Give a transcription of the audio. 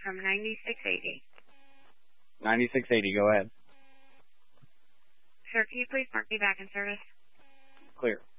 from 9680. 9680, go ahead. Sir, can you please mark me back in service? Clear.